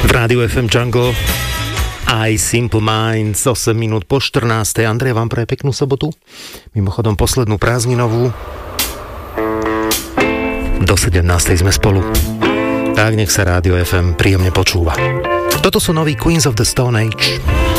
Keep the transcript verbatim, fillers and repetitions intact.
V Rádiu ef em Jungle I Simple Minds, osem minút po štrnástej. Andrej vám praje peknú sobotu. Mimochodom poslednú prázdninovú. Do sedemnástej sme spolu. Tak nech sa Rádio ef em príjemne počúva. Toto sú noví Queens of the Stone Age.